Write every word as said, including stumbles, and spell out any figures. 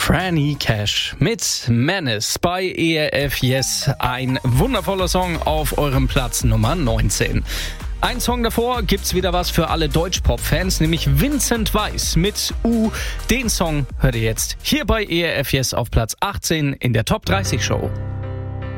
Franny Cash mit Menace bei E R F Yes. Ein wundervoller Song auf eurem Platz Nummer neunzehn. Ein Song davor gibt's wieder was für alle Deutschpop-Fans, nämlich Vincent Weiss mit U. Den Song hört ihr jetzt hier bei E R F Yes auf Platz achtzehn in der Top dreißig Show.